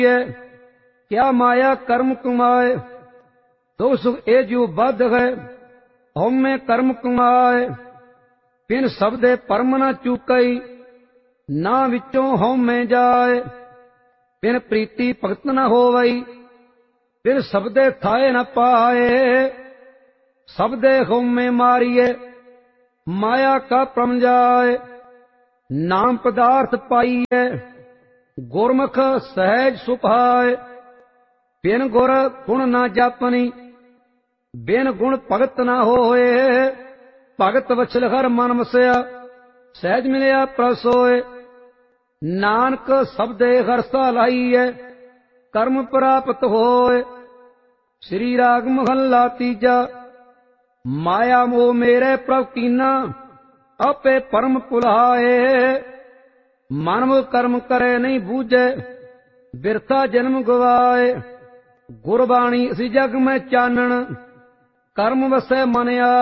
क्या माया कर्म कमाए, तो सुख ए जो बद है। हउमੈ कर्म कमाए, बिन सबदे परम न चूकई, ना विचों हउमੈ जाए। बिन प्रीति भगत न होवई, बिन सबदे थाए न पाए। सबदे हउमੈ मारिए, माया का प्रम जाए। नाम पदार्थ पाइए, गुरमुख सहज सुभाए। बिन गुर गुण न जापनी, बिन गुण भगत न होए। भगत वछल हर मन वसया, सहज मिलिया प्रभ सोए। नानक सबदे हरसा लाइए, कर्म प्राप्त होए। श्री राग महला तीजा। माया मोह मेरे प्रभ कीना, आपे परम भुलाए। मानव कर्म करे नहीं बूझे, बिरथा जन्म गवाए। गुरबाणी इस जग में चानन, कर्म वसै मन